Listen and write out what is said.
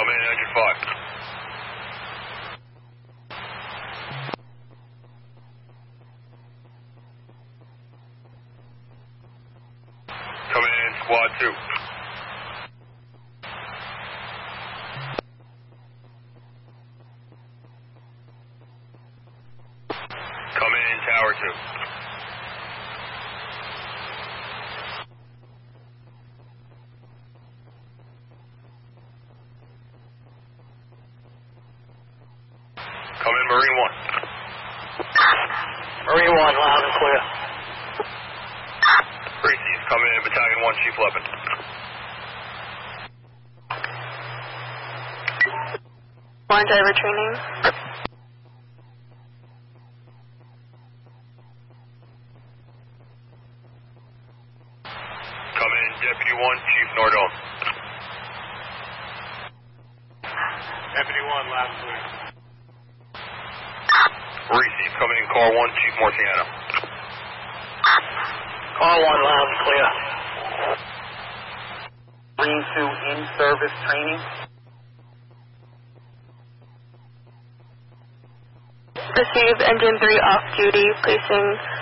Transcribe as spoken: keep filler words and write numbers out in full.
Come in, engine five. Come in, squad two. Come in, tower two. Come in, Marine one. Marine one, loud and clear. Reese's, come in, battalion one, Chief Levin. One driver training. Come in, Deputy one, Chief Nordome. Deputy one, loud and clear. Reese's, come in, car one, Chief Marciano. Car one, loud and clear. Marine two in service training. Receive engine three off duty, placing